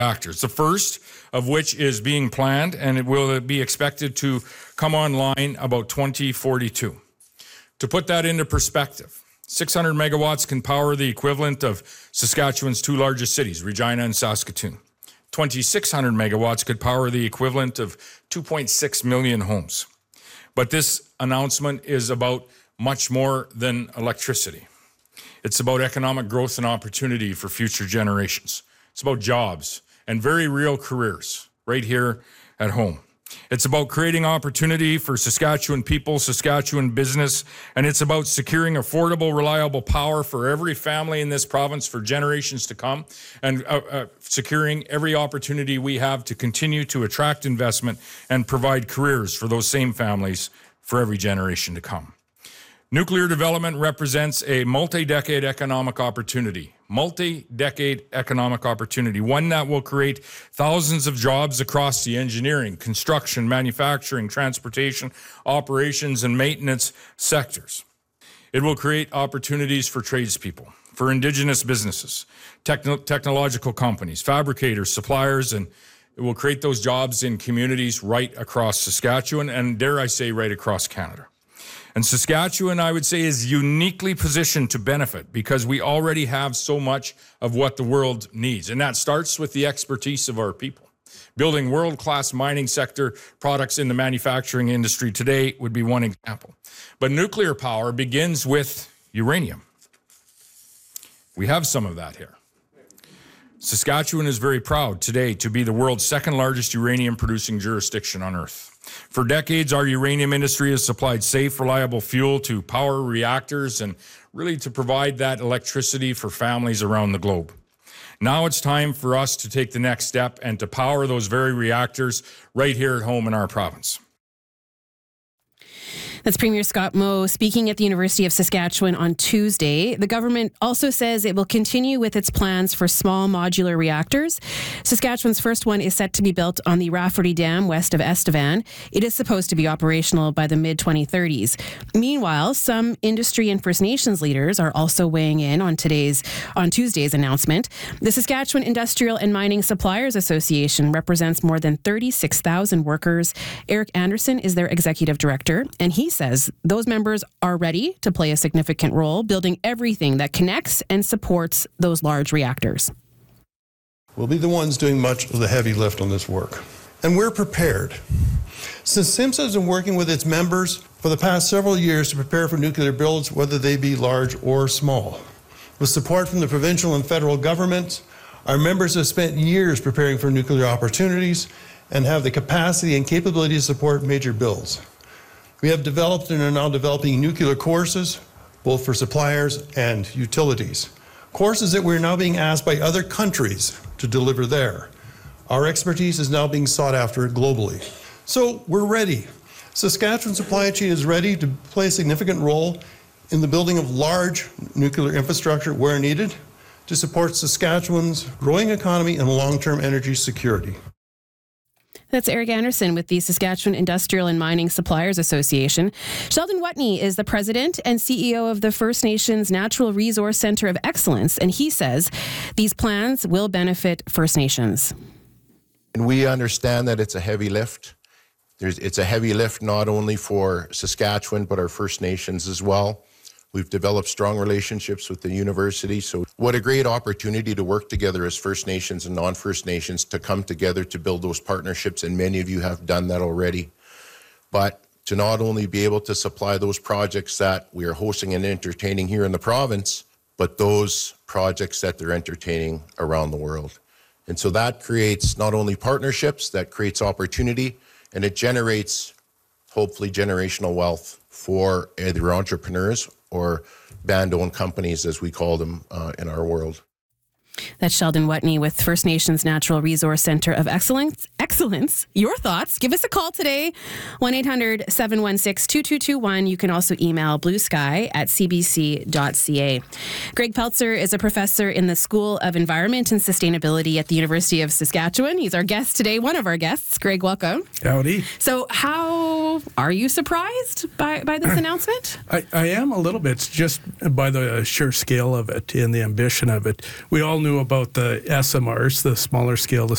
reactors, the first of which is being planned, and it will be expected to come online about 2042. To put that into perspective, 600 megawatts can power the equivalent of Saskatchewan's two largest cities, Regina and Saskatoon. 2,600 megawatts could power the equivalent of 2.6 million homes. But this announcement is about much more than electricity. It's about economic growth and opportunity for future generations. It's about jobs and very real careers right here at home. It's about creating opportunity for Saskatchewan people, Saskatchewan business, and it's about securing affordable, reliable power for every family in this province for generations to come, and securing every opportunity we have to continue to attract investment and provide careers for those same families for every generation to come. Nuclear development represents a multi-decade economic opportunity, one that will create thousands of jobs across the engineering, construction, manufacturing, transportation, operations, and maintenance sectors. It will create opportunities for tradespeople, for Indigenous businesses, technological companies, fabricators, suppliers, and it will create those jobs in communities right across Saskatchewan and, dare I say, right across Canada. And Saskatchewan, I would say, is uniquely positioned to benefit because we already have so much of what the world needs. And that starts with the expertise of our people. Building world-class mining sector products in the manufacturing industry today would be one example. But nuclear power begins with uranium. We have some of that here. Saskatchewan is very proud today to be the world's second largest uranium-producing jurisdiction on Earth. For decades, our uranium industry has supplied safe, reliable fuel to power reactors and really to provide that electricity for families around the globe. Now it's time for us to take the next step and to power those very reactors right here at home in our province. That's Premier Scott Moe speaking at the University of Saskatchewan on Tuesday. The government also says it will continue with its plans for small modular reactors. Saskatchewan's first one is set to be built on the Rafferty Dam west of Estevan. It is supposed to be operational by the mid-2030s. Meanwhile, some industry and First Nations leaders are also weighing in on Tuesday's announcement. The Saskatchewan Industrial and Mining Suppliers Association represents more than 36,000 workers. Eric Anderson is their executive director, and he says those members are ready to play a significant role building everything that connects and supports those large reactors. We'll be the ones doing much of the heavy lift on this work. And we're prepared. Since SIMSA has been working with its members for the past several years to prepare for nuclear builds, whether they be large or small. With support from the provincial and federal governments, our members have spent years preparing for nuclear opportunities and have the capacity and capability to support major builds. We have developed and are now developing nuclear courses, both for suppliers and utilities. Courses that we're now being asked by other countries to deliver there. Our expertise is now being sought after globally. So we're ready. Saskatchewan supply chain is ready to play a significant role in the building of large nuclear infrastructure where needed to support Saskatchewan's growing economy and long-term energy security. That's Eric Anderson with the Saskatchewan Industrial and Mining Suppliers Association. Sheldon Watney is the president and CEO of the First Nations Natural Resource Centre of Excellence, and he says these plans will benefit First Nations. And we understand that it's a heavy lift. It's a heavy lift not only for Saskatchewan, but our First Nations as well. We've developed strong relationships with the university. So what a great opportunity to work together as First Nations and non-First Nations to come together to build those partnerships. And many of you have done that already. But to not only be able to supply those projects that we are hosting and entertaining here in the province, but those projects that they're entertaining around the world. And so that creates not only partnerships, that creates opportunity, and it generates hopefully generational wealth for either entrepreneurs or band-owned companies, as we call them in our world. That's Sheldon Watney with First Nations Natural Resource Centre of Excellence. Your thoughts? Give us a call today, 1-800-716-2221. You can also email bluesky@cbc.ca. Greg Peltzer is a professor in the School of Environment and Sustainability at the University of Saskatchewan. He's our guest today, one of our guests. Greg, welcome. Howdy. So how are you surprised by this announcement? I am a little bit, just by the sheer scale of it and the ambition of it. We all knew about the SMRs, the smaller scale, the